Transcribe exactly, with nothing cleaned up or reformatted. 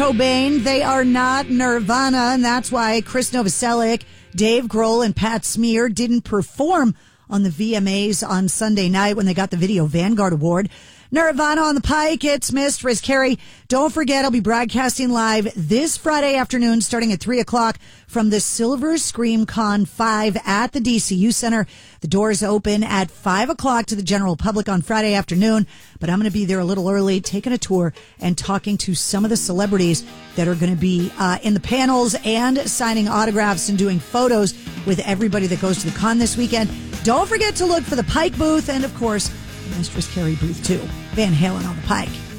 Cobain, they are not Nirvana, and that's why Chris Novoselic, Dave Grohl, and Pat Smear didn't perform on the V M As on Sunday night when they got the Video Vanguard Award. Nirvana on the pike, it's Missed. Riz Carey, don't forget, I'll be broadcasting live this Friday afternoon starting at three o'clock from the Silver Scream Con five at the D C U Center. The doors open at five o'clock to the general public on Friday afternoon, but I'm going to be there a little early, taking a tour and talking to some of the celebrities that are going to be uh, in the panels and signing autographs and doing photos with everybody that goes to the con this weekend. Don't forget to look for the Pike booth and, of course, Mistress Carey booth, too. Van Halen on the Pike.